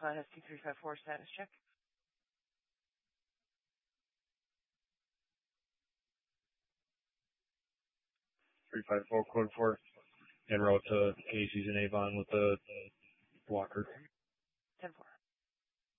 Cloud Husky 354 status check. 354 code 4 en route to Casey's in Avon with the walker. 10-4.